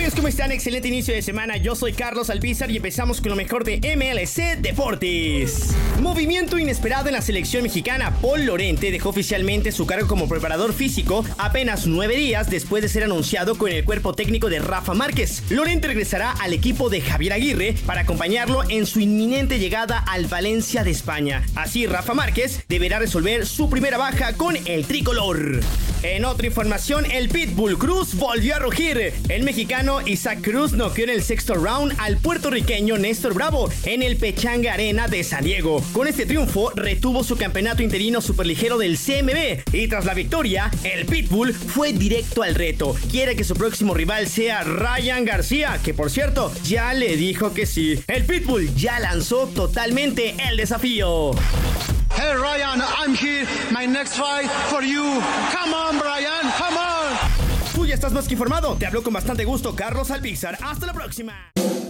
amigos? ¿Cómo están? Excelente inicio de semana. Yo soy Carlos Alpizar y empezamos con lo mejor de MLC Deportes. Movimiento inesperado en la selección mexicana. Paul Lorente dejó oficialmente su cargo como preparador físico apenas 9 días después de ser anunciado con el cuerpo técnico de Rafa Márquez. Lorente regresará al equipo de Javier Aguirre para acompañarlo en su inminente llegada al Valencia de España. Así, Rafa Márquez deberá resolver su primera baja con el tricolor. En otra información, el Pitbull Cruz volvió a rugir. El mexicano Isaac Cruz noqueó en el sexto round al puertorriqueño Néstor Bravo en el Pechanga Arena de San Diego. Con este triunfo, retuvo su campeonato interino superligero del CMB y tras la victoria, el Pitbull fue directo al reto. Quiere que su próximo rival sea Ryan García, que por cierto, ya le dijo que sí. El Pitbull ya lanzó totalmente el desafío. Hey Ryan, I'm here. My next fight for you. Come on, Brian, come on. Tú ya estás más que informado. Te hablo con bastante gusto, Carlos Alpizar. Hasta la próxima.